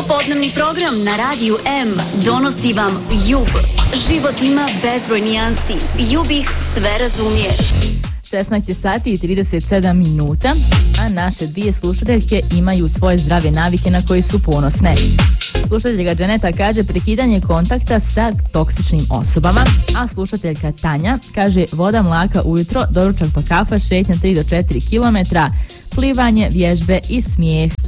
Popodnevni program na Radiju M donosi vam Jug. Život ima bezbroj nijansi. Jug ih sve razumije. 16 sati i 37 minuta, a naše dvije slušateljke imaju svoje zdrave navike na koje su ponosne. Slušateljka Dženeta kaže prekidanje kontakta sa toksičnim osobama, a slušateljka Tanja kaže voda, mlaka ujutro, doručak pa kafa, šetnja 3 do 4 km, plivanje, vježbe i smijeh